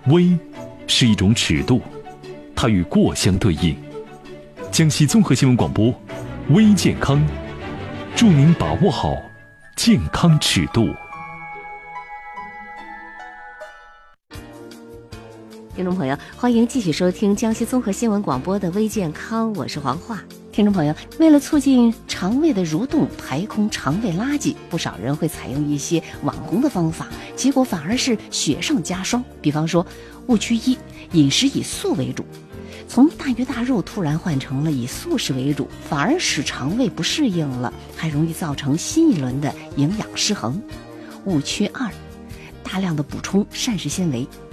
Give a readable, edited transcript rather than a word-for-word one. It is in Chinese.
微是一种尺度，它与过相对应。江西综合新闻广播，微健康，祝您把握好健康尺度。 听众朋友，欢迎继续收听江西综合新闻广播的微健康，我是黄化。听众朋友，为了促进肠胃的蠕动，排空肠胃垃圾，不少人会采用一些网红的方法，结果反而是雪上加霜。比方说，误区一，饮食以素为主，从大鱼大肉突然换成了以素食为主，反而使肠胃不适应了，还容易造成新一轮的营养失衡。误区二，大量的补充膳食纤维，